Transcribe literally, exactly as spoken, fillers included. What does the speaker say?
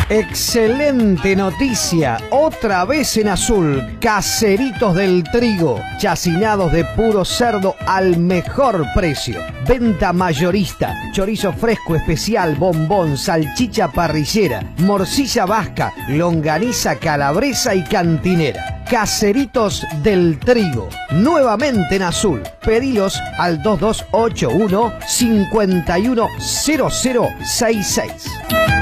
Excelente noticia, otra vez en azul, Caseritos del Trigo, chacinados de puro cerdo al mejor precio. Venta mayorista, chorizo fresco especial, bombón, salchicha parrillera, morcilla vasca, longaniza calabresa y cantinera. Caseritos del Trigo, nuevamente en azul. Pedilos al dos dos ocho uno, cinco uno cero cero seis seis.